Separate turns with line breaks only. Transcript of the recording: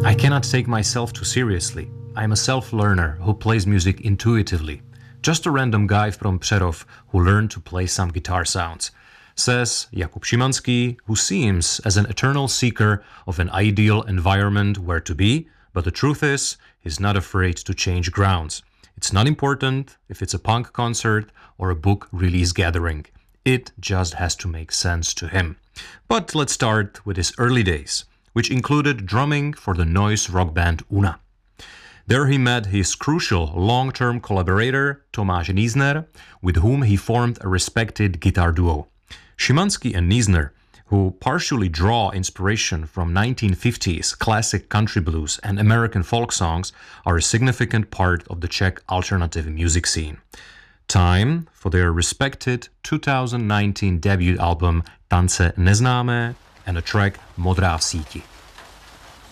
I cannot take myself too seriously. I am a self-learner who plays music intuitively. Just a random guy from Přerov who learned to play some guitar sounds, says Jakub Szymanski, who seems as an eternal seeker of an ideal environment where to be, but the truth is, he's not afraid to change grounds. It's not important if it's a punk concert or a book release gathering. It just has to make sense to him. But let's start with his early days, which included drumming for the noise rock band Una. There he met his crucial long-term collaborator, Tomáš Niesner, with whom he formed a respected guitar duo. Szymanski and Niesner, who partially draw inspiration from 1950s classic country blues and American folk songs, are a significant part of the Czech alternative music scene. Time for their respected 2019 debut album Tance neznámé and a track Modrá v síti.